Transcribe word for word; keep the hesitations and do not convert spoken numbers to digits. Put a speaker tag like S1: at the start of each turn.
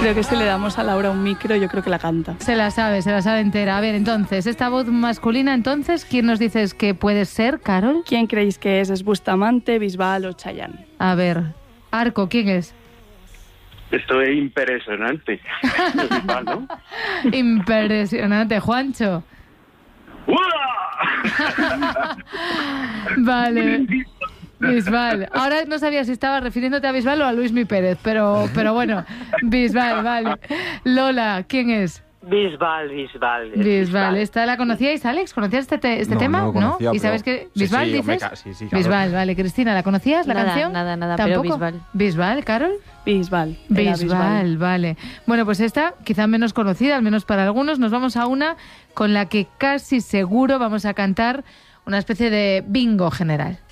S1: Creo que si le damos a Laura un micro, yo creo que la canta.
S2: Se la sabe, se la sabe entera. A ver, entonces, esta voz masculina, entonces, ¿quién nos dices que puede ser, Carol?
S1: ¿Quién creéis que es? ¿Es Bustamante, Bisbal o Chayanne?
S2: A ver, Arco, ¿quién es?
S3: Esto es impresionante. Bisbal, ¿no?
S2: Impresionante, Juancho. Vale. Bisbal. Ahora no sabía si estabas refiriéndote a Bisbal o a Luismi Pérez, pero, pero bueno, Bisbal, vale. Lola, ¿quién es?
S4: Bisbal, Bisbal.
S2: Bisbal. ¿Esta la conocíais, Alex? ¿Conocías este, te este
S5: no,
S2: tema?
S5: No, lo conocía,
S2: ¿Y sabes
S5: pero...
S2: que Bisbal,
S5: sí, sí,
S2: dices?
S5: ca... sí, sí, claro.
S2: Bisbal, vale. Cristina, ¿la conocías la
S6: nada,
S2: canción?
S6: Nada, nada,
S2: ¿Tampoco?
S6: pero Bisbal.
S2: ¿Bisbal, Carol?
S1: Bisbal.
S2: Bisbal,
S1: Bisbal,
S2: vale. Bueno, pues esta, quizá menos conocida, al menos para algunos, nos vamos a una con la que casi seguro vamos a cantar una especie de bingo general.